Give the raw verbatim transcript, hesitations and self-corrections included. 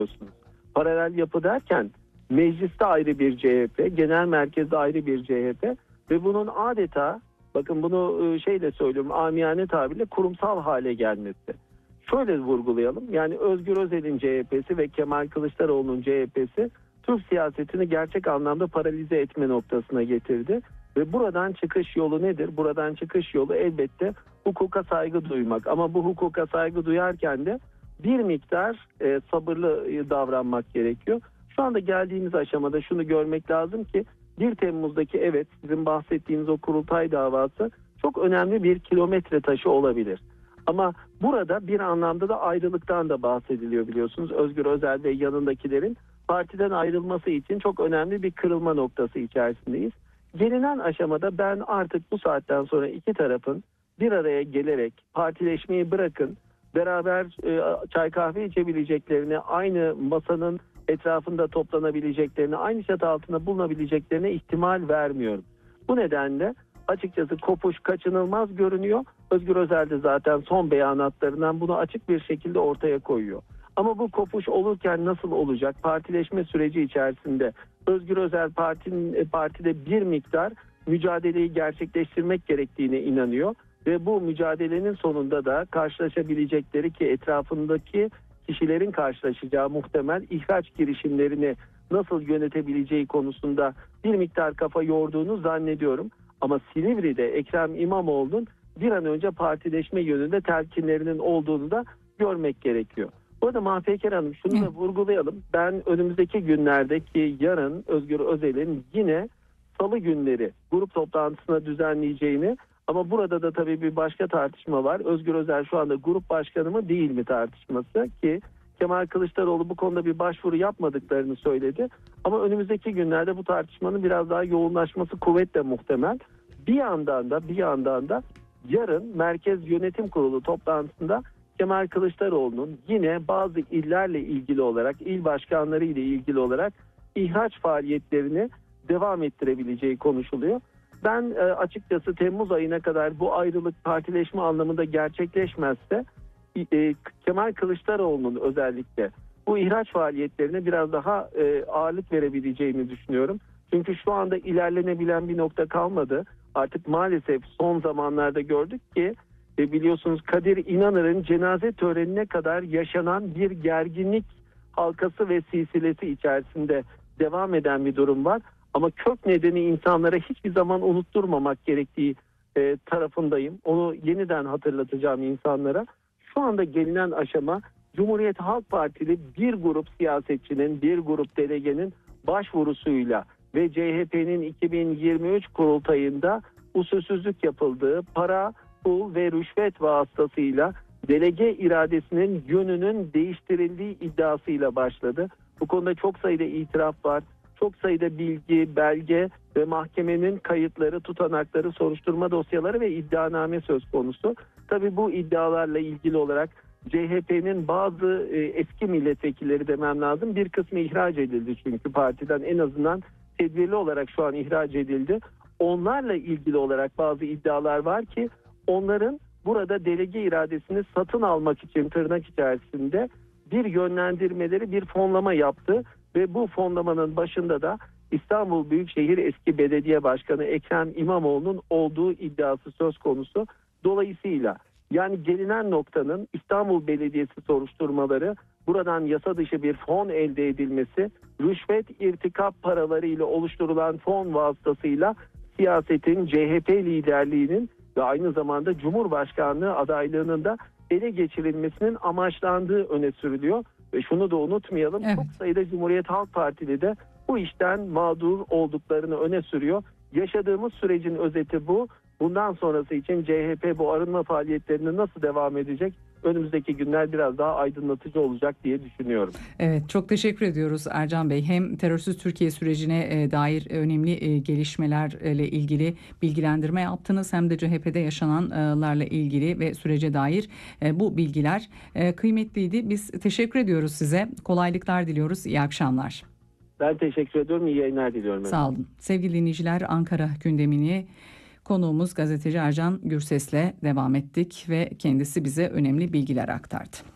Paralel yapı derken mecliste ayrı bir C H P, genel merkezde ayrı bir C H P ve bunun adeta, bakın bunu şeyle söylüyorum, amiyane tabirle kurumsal hale gelmesi. Şöyle vurgulayalım, yani Özgür Özel'in C H P'si ve Kemal Kılıçdaroğlu'nun C H P'si Türk siyasetini gerçek anlamda paralize etme noktasına getirdi. Ve buradan çıkış yolu nedir? Buradan çıkış yolu elbette hukuka saygı duymak. Ama bu hukuka saygı duyarken de bir miktar e, sabırlı davranmak gerekiyor. Şu anda geldiğimiz aşamada şunu görmek lazım ki bir Temmuz'daki, evet, sizin bahsettiğiniz o kurultay davası çok önemli bir kilometre taşı olabilir. Ama burada bir anlamda da ayrılıktan da bahsediliyor, biliyorsunuz. Özgür Özel ve yanındakilerin partiden ayrılması için çok önemli bir kırılma noktası içerisindeyiz. Gelinen aşamada ben artık bu saatten sonra iki tarafın bir araya gelerek partileşmeyi bırakın, beraber e, çay kahve içebileceklerini, aynı masanın etrafında toplanabileceklerini, aynı çatı altında bulunabileceklerine ihtimal vermiyorum. Bu nedenle açıkçası kopuş kaçınılmaz görünüyor. Özgür Özel de zaten son beyanatlarından bunu açık bir şekilde ortaya koyuyor. Ama bu kopuş olurken nasıl olacak? Partileşme süreci içerisinde Özgür Özel partinin, partide bir miktar mücadeleyi gerçekleştirmek gerektiğine inanıyor. Ve bu mücadelenin sonunda da karşılaşabilecekleri, ki etrafındaki kişilerin karşılaşacağı muhtemel ihraç girişimlerini nasıl yönetebileceği konusunda bir miktar kafa yorduğunu zannediyorum. Ama Silivri'de Ekrem İmamoğlu'nun bir an önce partileşme yönünde telkinlerinin olduğunu da görmek gerekiyor. Bu arada Mahpeker Hanım, şunu da vurgulayalım. Ben önümüzdeki günlerdeki yarın Özgür Özel'in yine salı günleri grup toplantısına düzenleyeceğini, ama burada da tabii bir başka tartışma var. Özgür Özel şu anda grup başkanı mı değil mi tartışması, ki Kemal Kılıçdaroğlu bu konuda bir başvuru yapmadıklarını söyledi. Ama önümüzdeki günlerde bu tartışmanın biraz daha yoğunlaşması kuvvetle muhtemel. Bir yandan da bir yandan da yarın Merkez Yönetim Kurulu toplantısında Kemal Kılıçdaroğlu'nun yine bazı illerle ilgili olarak, il başkanları ile ilgili olarak ihraç faaliyetlerini devam ettirebileceği konuşuluyor. Ben e, açıkçası Temmuz ayına kadar bu ayrılık partileşme anlamında gerçekleşmezse e, Kemal Kılıçdaroğlu'nun özellikle bu ihraç faaliyetlerine biraz daha e, ağırlık verebileceğini düşünüyorum. Çünkü şu anda ilerlenebilen bir nokta kalmadı. Artık maalesef son zamanlarda gördük ki e, biliyorsunuz Kadir İnanır'ın cenaze törenine kadar yaşanan bir gerginlik halkası ve silsilesi içerisinde devam eden bir durum var. Ama kök nedeni insanlara hiçbir zaman unutturmamak gerektiği e, tarafındayım. Onu yeniden hatırlatacağım insanlara. Şu anda gelinen aşama Cumhuriyet Halk Partili bir grup siyasetçinin, bir grup delegenin başvurusuyla ve C H P'nin iki bin yirmi üç kurultayında usulsüzlük yapıldığı, para, pul ve rüşvet vasıtasıyla delege iradesinin yönünün değiştirildiği iddiasıyla başladı. Bu konuda çok sayıda itiraf var. Çok sayıda bilgi, belge ve mahkemenin kayıtları, tutanakları, soruşturma dosyaları ve iddianame söz konusu. Tabii bu iddialarla ilgili olarak C H P'nin bazı e, eski milletvekilleri demem lazım. Bir kısmı ihraç edildi çünkü partiden, en azından tedbirli olarak şu an ihraç edildi. Onlarla ilgili olarak bazı iddialar var ki onların burada delege iradesini satın almak için tırnak içerisinde bir yönlendirmeleri, bir fonlama yaptı. Ve bu fonlamanın başında da İstanbul Büyükşehir Eski Belediye Başkanı Ekrem İmamoğlu'nun olduğu iddiası söz konusu. Dolayısıyla yani gelinen noktanın İstanbul Belediyesi soruşturmaları, buradan yasa dışı bir fon elde edilmesi, rüşvet irtikap paraları ile oluşturulan fon vasıtasıyla siyasetin, C H P liderliğinin ve aynı zamanda Cumhurbaşkanlığı adaylığının da ele geçirilmesinin amaçlandığı öne sürülüyor. Ve şunu da unutmayalım, evet, çok sayıda Cumhuriyet Halk Partili de bu işten mağdur olduklarını öne sürüyor. Yaşadığımız sürecin özeti bu. Bundan sonrası için C H P bu arınma faaliyetlerini nasıl devam edecek? Önümüzdeki günler biraz daha aydınlatıcı olacak diye düşünüyorum. Evet, çok teşekkür ediyoruz Ercan Bey. Hem terörsüz Türkiye sürecine dair önemli gelişmelerle ilgili bilgilendirme yaptınız, hem de C H P'de yaşananlarla ilgili ve sürece dair bu bilgiler kıymetliydi. Biz teşekkür ediyoruz size. Kolaylıklar diliyoruz. İyi akşamlar. Ben teşekkür ediyorum. İyi yayınlar diliyorum. Sağ olun. Sevgili dinleyiciler, Ankara gündemini konuğumuz gazeteci Ercan Gürses'le devam ettik ve kendisi bize önemli bilgiler aktardı.